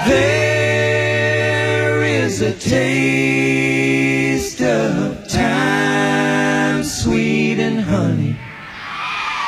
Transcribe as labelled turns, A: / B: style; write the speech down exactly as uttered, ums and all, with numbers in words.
A: There is a taste of time, sweet and honey.